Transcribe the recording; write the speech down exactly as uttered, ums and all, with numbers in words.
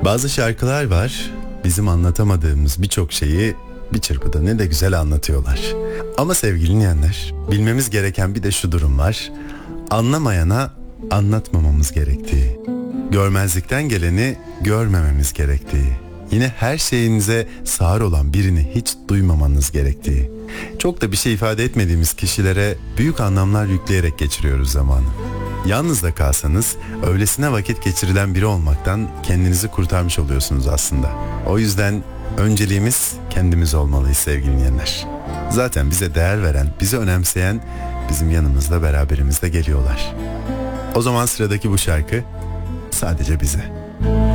Bazı şarkılar var, bizim anlatamadığımız birçok şeyi bir çırpıda ne de güzel anlatıyorlar. Ama sevgili dinleyenler, bilmemiz gereken bir de şu durum var. Anlamayana anlatmamamız gerektiği, görmezlikten geleni görmememiz gerektiği, yine her şeyinize sağır olan birini hiç duymamanız gerektiği, çok da bir şey ifade etmediğimiz kişilere büyük anlamlar yükleyerek geçiriyoruz zamanı. Yalnız da kalsanız öylesine vakit geçirilen biri olmaktan kendinizi kurtarmış oluyorsunuz aslında. O yüzden önceliğimiz kendimiz olmalıyız sevgili dinleyenler. Zaten bize değer veren, bizi önemseyen bizim yanımızda, beraberimizde geliyorlar. O zaman sıradaki bu şarkı sadece bize.